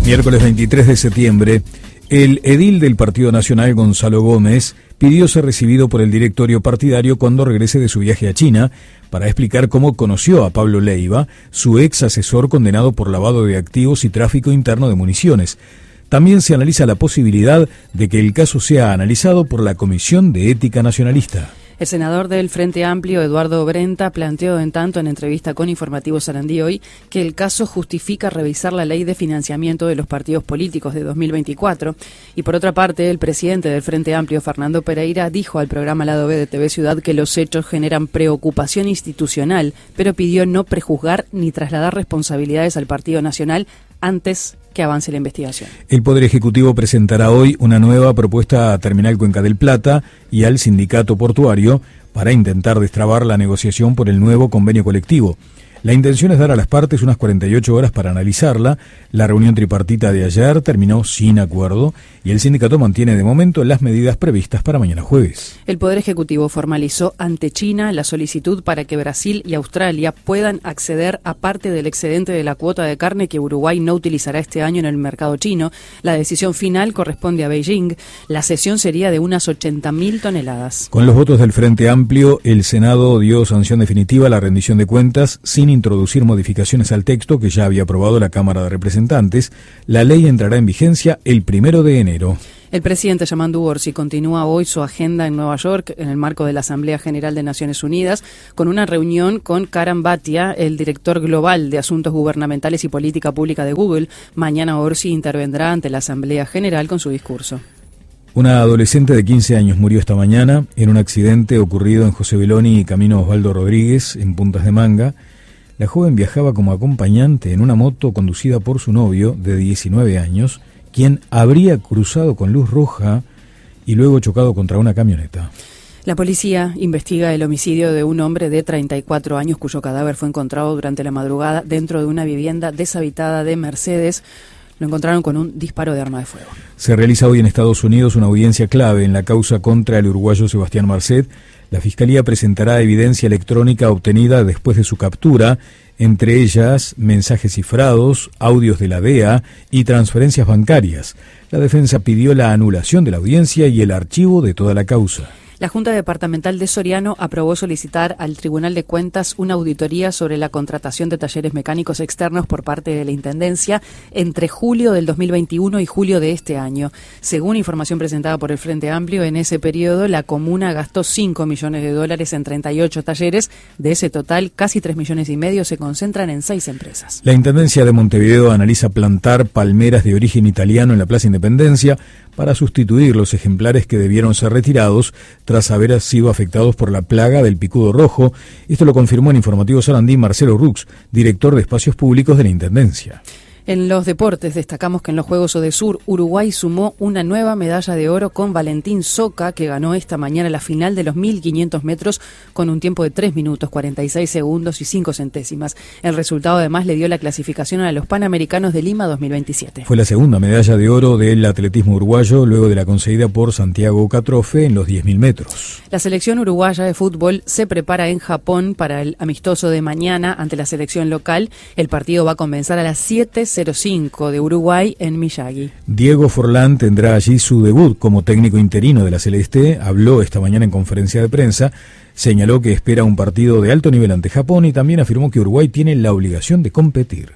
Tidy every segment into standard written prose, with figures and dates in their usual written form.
Miércoles 23 de septiembre, el edil del Partido Nacional, Gonzalo Gómez, pidió ser recibido por el directorio partidario cuando regrese de su viaje a China para explicar cómo conoció a Pablo Leiva, su ex asesor condenado por lavado de activos y tráfico interno de municiones. También se analiza la posibilidad de que el caso sea analizado por la Comisión de Ética Nacionalista. El senador del Frente Amplio, Eduardo Brenta, planteó en tanto en entrevista con Informativo Sarandí hoy que el caso justifica revisar la ley de financiamiento de los partidos políticos de 2024. Y por otra parte, el presidente del Frente Amplio, Fernando Pereira, dijo al programa Lado B de TV Ciudad que los hechos generan preocupación institucional, pero pidió no prejuzgar ni trasladar responsabilidades al Partido Nacional antes que avance la investigación. El Poder Ejecutivo presentará hoy una nueva propuesta a Terminal Cuenca del Plata y al sindicato portuario para intentar destrabar la negociación por el nuevo convenio colectivo. La intención es dar a las partes unas 48 horas para analizarla. La reunión tripartita de ayer terminó sin acuerdo y el sindicato mantiene de momento las medidas previstas para mañana jueves. El Poder Ejecutivo formalizó ante China la solicitud para que Brasil y Australia puedan acceder a parte del excedente de la cuota de carne que Uruguay no utilizará este año en el mercado chino. La decisión final corresponde a Beijing. La cesión sería de unas 80.000 toneladas. Con los votos del Frente Amplio, el Senado dio sanción definitiva a la rendición de cuentas sin introducir modificaciones al texto que ya había aprobado la Cámara de Representantes. La ley entrará en vigencia el 1 de enero. El presidente Yamandu Orsi continúa hoy su agenda en Nueva York en el marco de la Asamblea General de Naciones Unidas con una reunión con Karan Bhatia, el director global de Asuntos Gubernamentales y Política Pública de Google. Mañana Orsi intervendrá ante la Asamblea General con su discurso. Una adolescente de 15 años murió esta mañana en un accidente ocurrido en José Beloni y Camino Osvaldo Rodríguez, en Puntas de Manga. La joven viajaba como acompañante en una moto conducida por su novio de 19 años, quien habría cruzado con luz roja y luego chocado contra una camioneta. La policía investiga el homicidio de un hombre de 34 años cuyo cadáver fue encontrado durante la madrugada dentro de una vivienda deshabitada de Mercedes. Lo encontraron con un disparo de arma de fuego. Se realiza hoy en Estados Unidos una audiencia clave en la causa contra el uruguayo Sebastián Marcet. La Fiscalía presentará evidencia electrónica obtenida después de su captura, entre ellas mensajes cifrados, audios de la DEA y transferencias bancarias. La defensa pidió la anulación de la audiencia y el archivo de toda la causa. La Junta Departamental de Soriano aprobó solicitar al Tribunal de Cuentas una auditoría sobre la contratación de talleres mecánicos externos por parte de la Intendencia entre julio del 2021 y julio de este año. Según información presentada por el Frente Amplio, en ese periodo la comuna gastó $5 millones en 38 talleres. De ese total, casi 3,5 millones se concentran en 6 empresas. La Intendencia de Montevideo analiza plantar palmeras de origen italiano en la Plaza Independencia para sustituir los ejemplares que debieron ser retirados tras haber sido afectados por la plaga del picudo rojo. Esto lo confirmó en Informativo Sarandí Marcelo Rux, director de Espacios Públicos de la Intendencia. En los deportes destacamos que en los Juegos Odesur, Uruguay sumó una nueva medalla de oro con Valentín Soca, que ganó esta mañana la final de los 1.500 metros con un tiempo de 3 minutos, 46 segundos y 5 centésimas. El resultado además le dio la clasificación a los Panamericanos de Lima 2027. Fue la segunda medalla de oro del atletismo uruguayo, luego de la conseguida por Santiago Catrofe en los 10.000 metros. La selección uruguaya de fútbol se prepara en Japón para el amistoso de mañana ante la selección local. El partido va a comenzar a las 7:05 de Uruguay en Miyagi. Diego Forlán tendrá allí su debut como técnico interino de la Celeste. Habló esta mañana en conferencia de prensa, señaló que espera un partido de alto nivel ante Japón y también afirmó que Uruguay tiene la obligación de competir.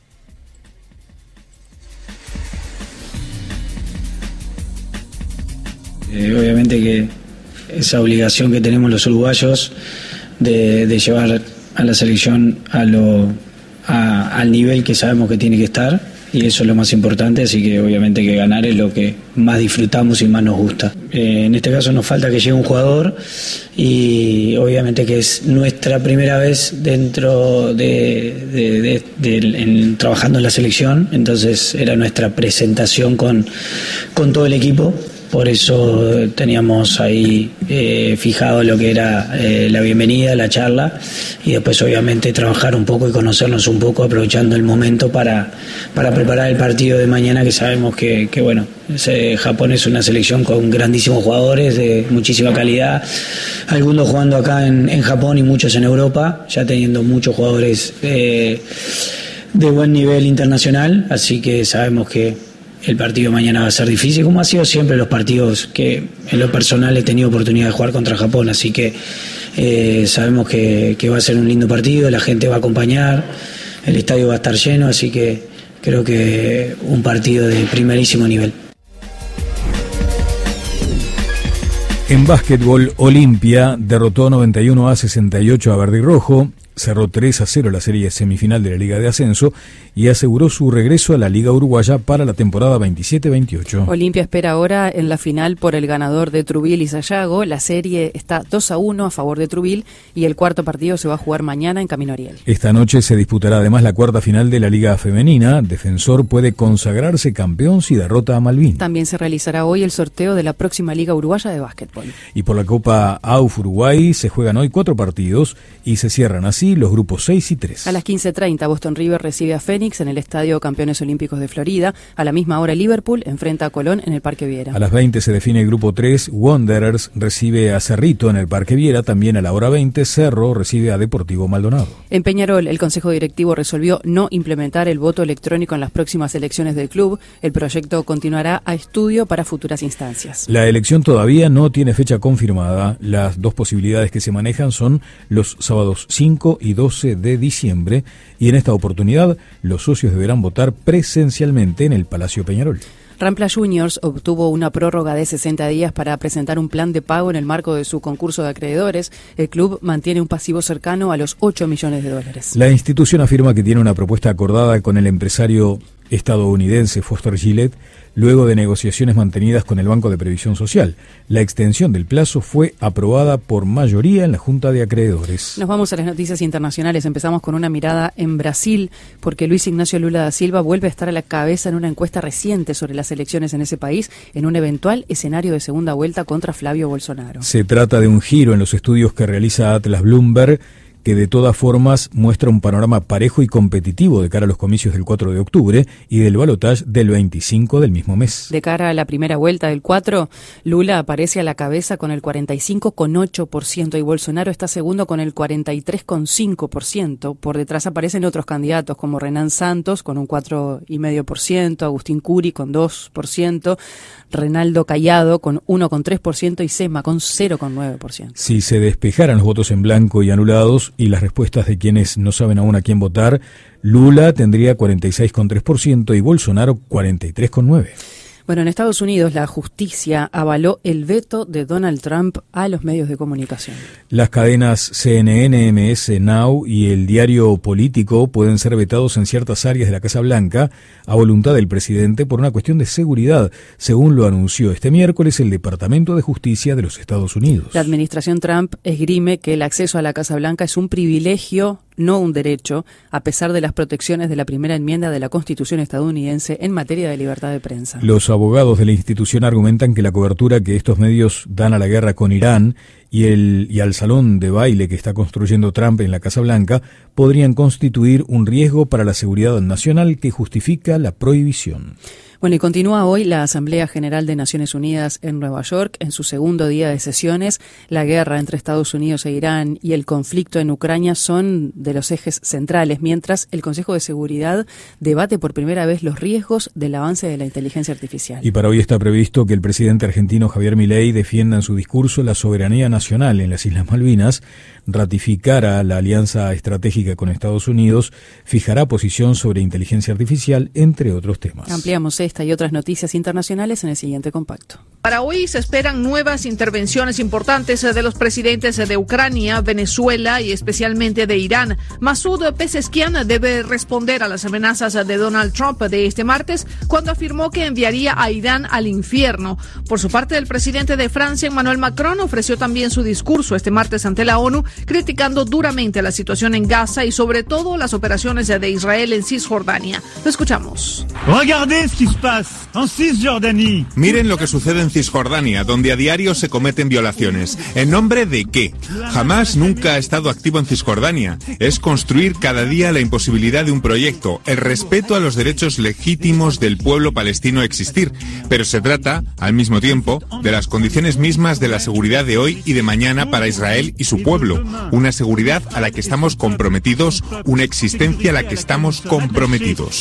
Obviamente que esa obligación que tenemos los uruguayos de llevar a la selección al nivel que sabemos que tiene que estar, y eso es lo más importante, así que obviamente que ganar es lo que más disfrutamos y más nos gusta. En este caso nos falta que llegue un jugador y obviamente que es nuestra primera vez dentro trabajando en la selección, entonces era nuestra presentación con todo el equipo. Por eso teníamos ahí fijado lo que era la bienvenida, la charla, y después obviamente trabajar un poco y conocernos un poco, aprovechando el momento para preparar el partido de mañana, que sabemos que bueno, Japón es una selección con grandísimos jugadores de muchísima calidad, algunos jugando acá en Japón y muchos en Europa, ya teniendo muchos jugadores buen nivel internacional, así que sabemos que el partido mañana va a ser difícil, como ha sido siempre los partidos que en lo personal he tenido oportunidad de jugar contra Japón, así que sabemos que va a ser un lindo partido, la gente va a acompañar, el estadio va a estar lleno, así que creo que un partido de primerísimo nivel. En básquetbol, Olimpia derrotó 91-68 a Verde y Rojo, cerró 3-0 la serie semifinal de la Liga de Ascenso y aseguró su regreso a la Liga Uruguaya para la temporada 27-28. Olimpia espera ahora en la final por el ganador de Trubil y Sayago. La serie está 2-1 a favor de Trubil y el cuarto partido se va a jugar mañana en Camino Ariel. Esta noche se disputará además la cuarta final de la Liga Femenina. Defensor puede consagrarse campeón si derrota a Malvin. También se realizará hoy el sorteo de la próxima Liga Uruguaya de Básquetbol. Y por la Copa AUF Uruguay se juegan hoy 4 partidos y se cierran así los grupos 6 y 3. A las 15:30 Boston River recibe a Phoenix en el Estadio Campeones Olímpicos de Florida. A la misma hora Liverpool enfrenta a Colón en el Parque Viera. A las 20 se define el grupo 3. Wanderers recibe a Cerrito en el Parque Viera. También a la hora 20 Cerro recibe a Deportivo Maldonado. En Peñarol el Consejo Directivo resolvió no implementar el voto electrónico en las próximas elecciones del club. El proyecto continuará a estudio para futuras instancias. La elección todavía no tiene fecha confirmada. Las dos posibilidades que se manejan son los sábados 5 y 12 de diciembre y en esta oportunidad los socios deberán votar presencialmente en el Palacio Peñarol. Rampla Juniors obtuvo una prórroga de 60 días para presentar un plan de pago en el marco de su concurso de acreedores. El club mantiene un pasivo cercano a los $8 millones. La institución afirma que tiene una propuesta acordada con el empresario estadounidense Foster Gillett luego de negociaciones mantenidas con el Banco de Previsión Social. La extensión del plazo fue aprobada por mayoría en la Junta de Acreedores. Nos vamos a las noticias internacionales. Empezamos con una mirada en Brasil, porque Luis Ignacio Lula da Silva vuelve a estar a la cabeza en una encuesta reciente sobre las elecciones en ese país, en un eventual escenario de segunda vuelta contra Flavio Bolsonaro. Se trata de un giro en los estudios que realiza Atlas Bloomberg, que de todas formas muestra un panorama parejo y competitivo de cara a los comicios del 4 de octubre y del balotaje del 25 del mismo mes. De cara a la primera vuelta del 4, Lula aparece a la cabeza con el 45,8% y Bolsonaro está segundo con el 43,5%. Por detrás aparecen otros candidatos como Renan Santos con un 4,5%, Agustín Curi con 2%, Reinaldo Cayado con 1,3% y Sema con 0,9%. Si se despejaran los votos en blanco y anulados y las respuestas de quienes no saben aún a quién votar, Lula tendría 46,3% y Bolsonaro 43,9%. Bueno, en Estados Unidos la justicia avaló el veto de Donald Trump a los medios de comunicación. Las cadenas CNN, MS, Now y el diario Político pueden ser vetados en ciertas áreas de la Casa Blanca a voluntad del presidente por una cuestión de seguridad, según lo anunció este miércoles el Departamento de Justicia de los Estados Unidos. La administración Trump esgrime que el acceso a la Casa Blanca es un privilegio, no un derecho, a pesar de las protecciones de la primera enmienda de la Constitución estadounidense en materia de libertad de prensa. Los abogados de la institución argumentan que la cobertura que estos medios dan a la guerra con Irán y al salón de baile que está construyendo Trump en la Casa Blanca podrían constituir un riesgo para la seguridad nacional que justifica la prohibición. Bueno, y continúa hoy la Asamblea General de Naciones Unidas en Nueva York en su segundo día de sesiones. La guerra entre Estados Unidos e Irán y el conflicto en Ucrania son de los ejes centrales, mientras el Consejo de Seguridad debate por primera vez los riesgos del avance de la inteligencia artificial. Y para hoy está previsto que el presidente argentino Javier Milei defienda en su discurso la soberanía nacional en las Islas Malvinas, ratificara la alianza estratégica con Estados Unidos, fijará posición sobre inteligencia artificial, entre otros temas. Ampliamos esta y otras noticias internacionales en el siguiente compacto. Para hoy se esperan nuevas intervenciones importantes de los presidentes de Ucrania, Venezuela y especialmente de Irán. Masoud Pezeshkian debe responder a las amenazas de Donald Trump de este martes, cuando afirmó que enviaría a Irán al infierno. Por su parte, el presidente de Francia, Emmanuel Macron, ofreció también su discurso este martes ante la ONU, criticando duramente la situación en Gaza y sobre todo las operaciones de Israel en Cisjordania. Lo escuchamos. Regardez ce qui se passe en Cisjordanie. Miren lo que sucede en Cisjordania, donde a diario se cometen violaciones. ¿En nombre de qué? Hamás nunca ha estado activo en Cisjordania. Es construir cada día la imposibilidad de un proyecto, el respeto a los derechos legítimos del pueblo palestino a existir. Pero se trata, al mismo tiempo, de las condiciones mismas de la seguridad de hoy y de mañana para Israel y su pueblo. Una seguridad a la que estamos comprometidos, una existencia a la que estamos comprometidos.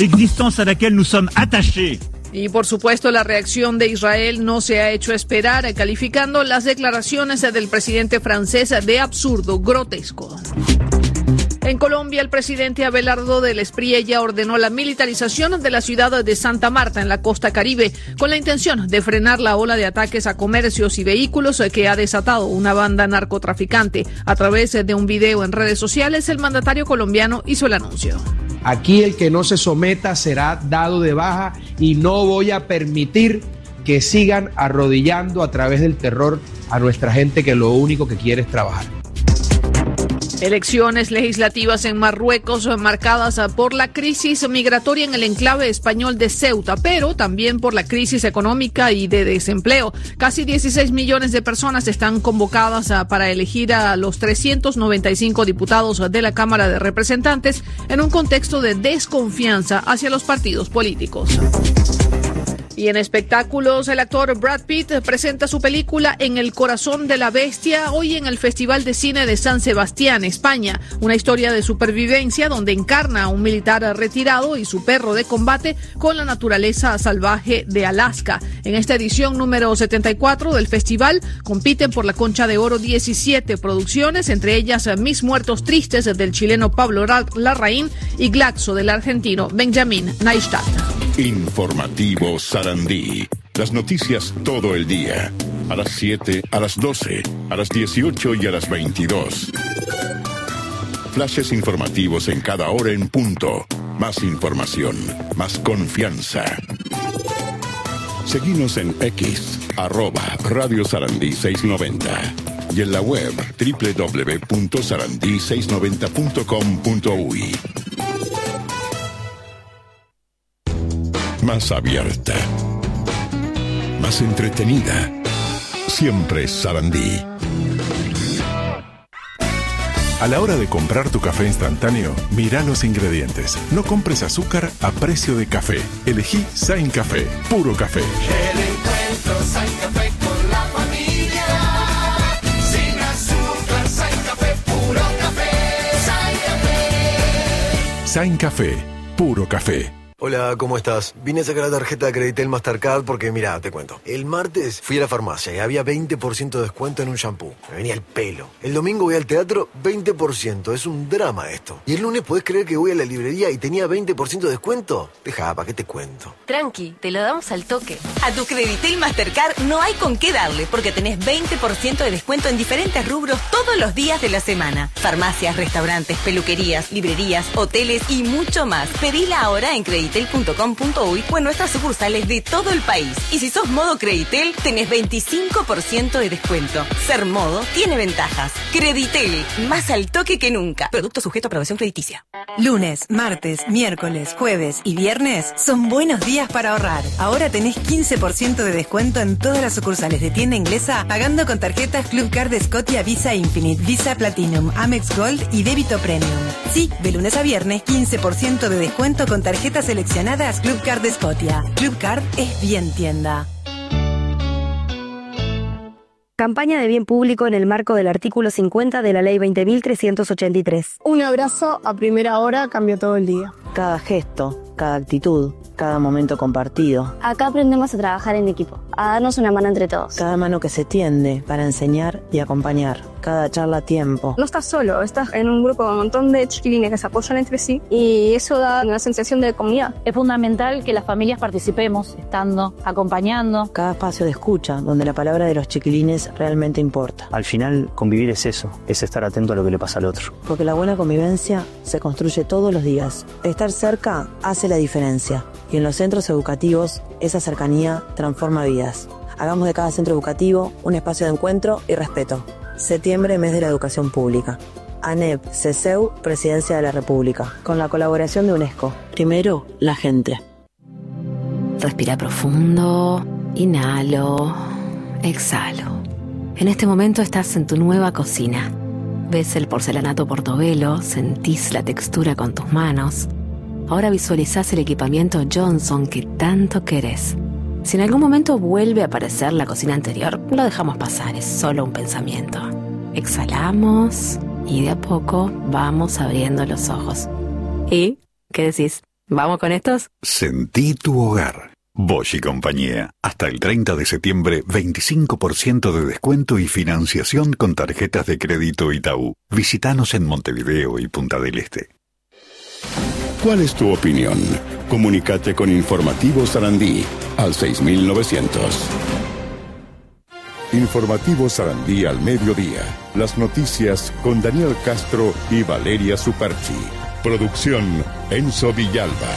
Y por supuesto la reacción de Israel no se ha hecho esperar, calificando las declaraciones del presidente francés de absurdo, grotesco. En Colombia, el presidente Abelardo del Espriella ordenó la militarización de la ciudad de Santa Marta, en la costa Caribe, con la intención de frenar la ola de ataques a comercios y vehículos que ha desatado una banda narcotraficante. A través de un video en redes sociales, el mandatario colombiano hizo el anuncio. Aquí el que no se someta será dado de baja y no voy a permitir que sigan arrodillando a través del terror a nuestra gente que lo único que quiere es trabajar. Elecciones legislativas en Marruecos marcadas por la crisis migratoria en el enclave español de Ceuta, pero también por la crisis económica y de desempleo. Casi 16 millones de personas están convocadas para elegir a los 395 diputados de la Cámara de Representantes en un contexto de desconfianza hacia los partidos políticos. Y en espectáculos, el actor Brad Pitt presenta su película En el corazón de la bestia hoy en el Festival de Cine de San Sebastián, España. Una historia de supervivencia donde encarna a un militar retirado y su perro de combate con la naturaleza salvaje de Alaska. En esta edición número 74 del festival compiten por la Concha de Oro 17 producciones, entre ellas Mis Muertos Tristes del chileno Pablo Larraín y Glaxo del argentino Benjamín Neistat. Informativo Sarandí. Las noticias todo el día. A las 7, a las 12, a las 18 y a las 22. Flashes informativos en cada hora en punto. Más información, más confianza. Seguinos en X, @Radio Sarandí 690. Y en la web www.sarandí690.com.uy. Más abierta, más entretenida, siempre Sarandí. A la hora de comprar tu café instantáneo, mira los ingredientes. No compres azúcar a precio de café. Elegí Sain Café, puro café. El encuentro Sain Café con la familia. Sin azúcar, Sain Café, puro café. Sain Café. Sain Café, puro café. Hola, ¿cómo estás? Vine a sacar la tarjeta de Creditel Mastercard porque, mira, te cuento. El martes fui a la farmacia y había 20% de descuento en un shampoo. Me venía el pelo. El domingo voy al teatro, 20%. Es un drama esto. Y el lunes, ¿podés creer que voy a la librería y tenía 20% de descuento? Deja, ¿para qué te cuento? Tranqui, te lo damos al toque. A tu Creditel Mastercard no hay con qué darle porque tenés 20% de descuento en diferentes rubros todos los días de la semana. Farmacias, restaurantes, peluquerías, librerías, hoteles y mucho más. Pedila ahora en Creditel.com.uy o en nuestras sucursales de todo el país. Y si sos modo Creditel, tenés 25% de descuento. Ser modo tiene ventajas. Creditel, más al toque que nunca. Producto sujeto a aprobación crediticia. Lunes, martes, miércoles, jueves y viernes son buenos días para ahorrar. Ahora tenés 15% de descuento en todas las sucursales de tienda inglesa pagando con tarjetas Club Card de Scotia, Visa Infinite, Visa Platinum, Amex Gold y Débito Premium. Sí, de lunes a viernes 15% de descuento con tarjetas seleccionadas Club Card de Scotia. Club Card es bien tienda. Campaña de bien público en el marco del artículo 50 de la Ley 20.383. Un abrazo a primera hora cambia todo el día. Cada gesto, cada actitud, cada momento compartido. Acá aprendemos a trabajar en equipo, a darnos una mano entre todos. Cada mano que se tiende para enseñar y acompañar. Cada charla a tiempo. No estás solo, estás en un grupo con un montón de chiquilines que se apoyan entre sí y eso da una sensación de comunidad. Es fundamental que las familias participemos, estando, acompañando. Cada espacio de escucha, donde la palabra de los chiquilines realmente importa. Al final, convivir es eso, es estar atento a lo que le pasa al otro. Porque la buena convivencia se construye todos los días. Estar cerca hace la diferencia. Y en los centros educativos, esa cercanía transforma vidas. Hagamos de cada centro educativo un espacio de encuentro y respeto. Septiembre, mes de la educación pública. ANEP, CESEU, Presidencia de la República. Con la colaboración de UNESCO. Primero, la gente. Respira profundo. Inhalo. exhalo. En este momento estás en tu nueva cocina. Ves el porcelanato Portobello, sentís la textura con tus manos. Ahora visualizás el equipamiento Johnson que tanto querés. Si en algún momento vuelve a aparecer la cocina anterior, lo dejamos pasar, es solo un pensamiento. Exhalamos y de a poco vamos abriendo los ojos. ¿Y qué decís? ¿Vamos con estos? Sentí tu hogar. Bosch y compañía. Hasta el 30 de septiembre, 25% de descuento y financiación con tarjetas de crédito Itaú. Visítanos en Montevideo y Punta del Este. ¿Cuál es tu opinión? Comunícate con Informativo Sarandí al 6900. Informativo Sarandí al mediodía. Las noticias con Daniel Castro y Valeria Superchi. Producción Enzo Villalba.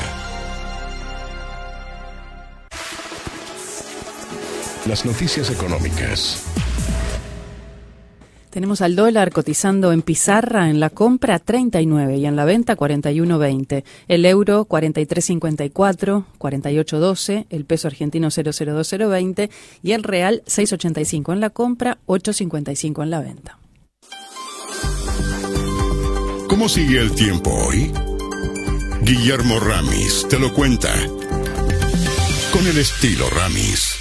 Las noticias económicas. Tenemos al dólar cotizando en pizarra en la compra 39 y en la venta 41.20. El euro 43.54, 48.12, el peso argentino 00220 y el real 6.85 en la compra, 8.55 en la venta. ¿Cómo sigue el tiempo hoy? Guillermo Ramis te lo cuenta. Con el estilo Ramis.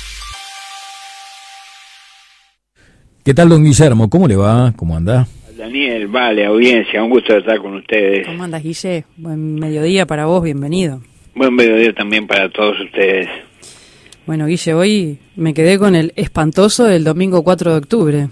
¿Qué tal, don Guillermo? ¿Cómo le va? ¿Cómo anda? Daniel, vale, audiencia, un gusto estar con ustedes. ¿Cómo andas, Guille? Buen mediodía para vos, bienvenido. Buen mediodía también para todos ustedes. Bueno, Guille, hoy me quedé con el espantoso del domingo 4 de octubre.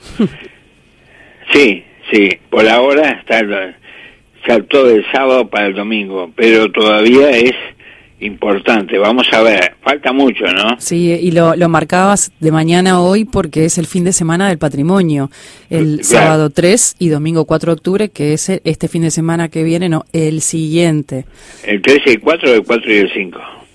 Sí, por ahora saltó del sábado para el domingo, pero todavía es importante. Vamos a ver, falta mucho, ¿no? Sí, y lo marcabas de mañana hoy porque es el fin de semana del patrimonio, el sábado 3 y domingo 4 de octubre, que es este fin de semana que viene, no, el siguiente. El 3 y el 4, el 4 y el 5.